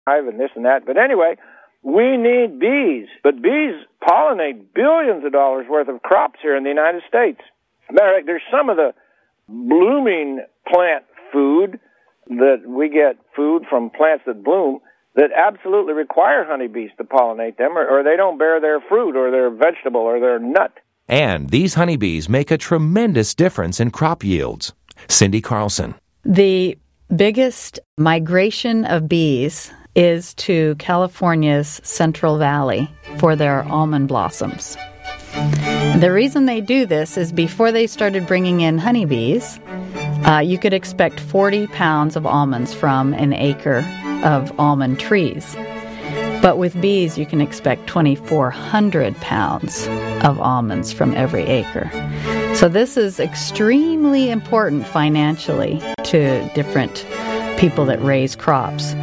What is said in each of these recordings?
hive and this and that. But anyway, we need bees. But bees pollinate billions of dollars worth of crops here in the United States. Matter of fact, there's some of the blooming plant food that we get food from plants that bloom that absolutely require honeybees to pollinate them, or they don't bear their fruit or their vegetable or their nut. And these honeybees make a tremendous difference in crop yields. Cindy Carlson. The biggest migration of bees is to California's Central Valley for their almond blossoms. The reason they do this is before they started bringing in honeybees, you could expect 40 pounds of almonds from an acre of almond trees. But with bees, you can expect 2,400 pounds of almonds from every acre. So this is extremely important financially to different people that raise crops.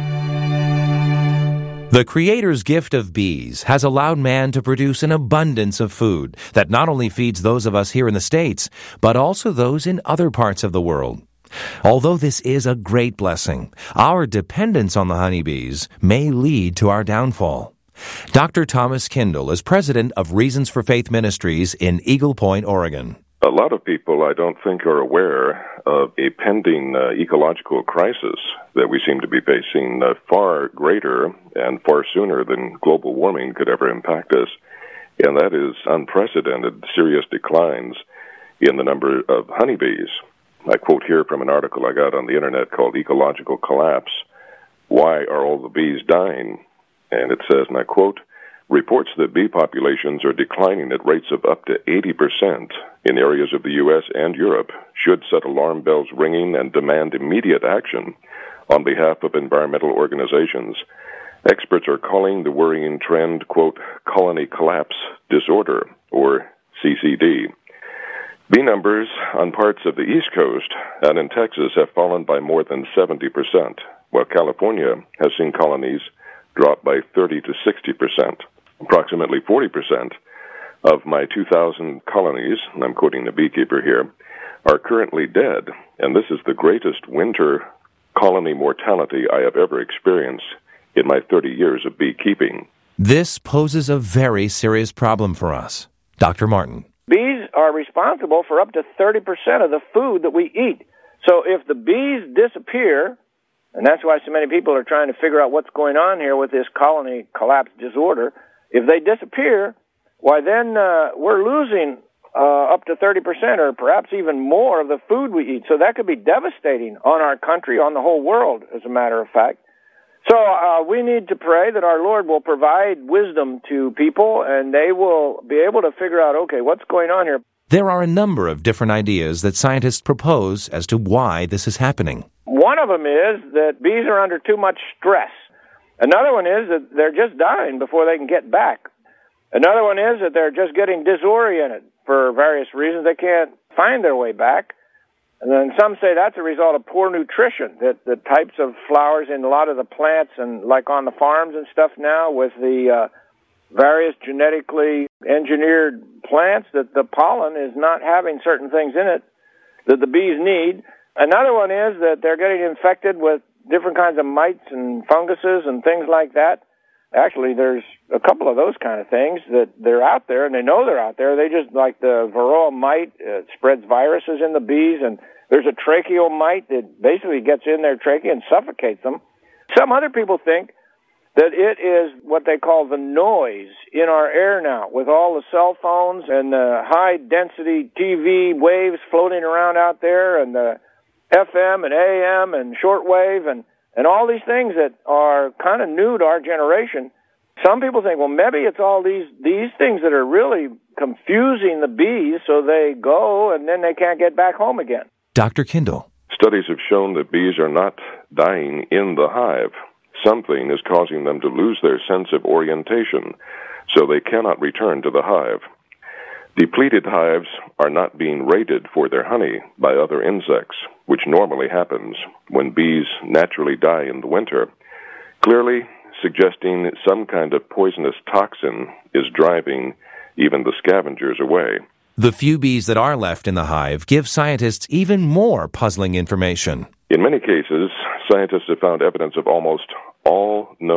The Creator's gift of bees has allowed man to produce an abundance of food that not only feeds those of us here in the States, but also those in other parts of the world. Although this is a great blessing, our dependence on the honeybees may lead to our downfall. Dr. Thomas Kindle is president of Reasons for Faith Ministries in Eagle Point, Oregon. A lot of people, I don't think, are aware of a pending ecological crisis that we seem to be facing far greater and far sooner than global warming could ever impact us, and that is unprecedented serious declines in the number of honeybees. I quote here from an article I got on the internet called Ecological Collapse, Why Are All the Bees Dying? And it says, and I quote, reports that bee populations are declining at rates of up to 80% in areas of the U.S. and Europe should set alarm bells ringing and demand immediate action on behalf of environmental organizations. Experts are calling the worrying trend, quote, colony collapse disorder, or CCD. Bee numbers on parts of the East Coast and in Texas have fallen by more than 70%, while California has seen colonies drop by 30 to 60%. Approximately 40% of my 2,000 colonies, and I'm quoting the beekeeper here, are currently dead, and this is the greatest winter colony mortality I have ever experienced in my 30 years of beekeeping. This poses a very serious problem for us. Dr. Martin. Bees are responsible for up to 30% of the food that we eat. So if the bees disappear, and that's why so many people are trying to figure out what's going on here with this colony collapse disorder, if they disappear, why then we're losing up to 30% or perhaps even more of the food we eat. So that could be devastating on our country, on the whole world, as a matter of fact. So we need to pray that our Lord will provide wisdom to people and they will be able to figure out, okay, what's going on here? There are a number of different ideas that scientists propose as to why this is happening. One of them is that bees are under too much stress. Another one is that they're just dying before they can get back. Another one is that they're just getting disoriented for various reasons. They can't find their way back. And then some say that's a result of poor nutrition, that the types of flowers in a lot of the plants and like on the farms and stuff now with the various genetically engineered plants, that the pollen is not having certain things in it that the bees need. Another one is that they're getting infected with different kinds of mites and funguses and things like that. Actually, there's a couple of those kind of things that they're out there, and they know they're out there. They just, like the varroa mite, spreads viruses in the bees, and there's a tracheal mite that basically gets in their trachea and suffocates them. Some other people think that it is what they call the noise in our air now, with all the cell phones and the high-density TV waves floating around out there, and the FM and AM and shortwave and all these things that are kind of new to our generation. Some people think, well, maybe it's all these things that are really confusing the bees so they go and then they can't get back home again. Dr. Kindle. Studies have shown that bees are not dying in the hive. Something is causing them to lose their sense of orientation, so they cannot return to the hive. Depleted hives are not being raided for their honey by other insects, which normally happens when bees naturally die in the winter, clearly suggesting some kind of poisonous toxin is driving even the scavengers away. The few bees that are left in the hive give scientists even more puzzling information. In many cases, scientists have found evidence of almost all known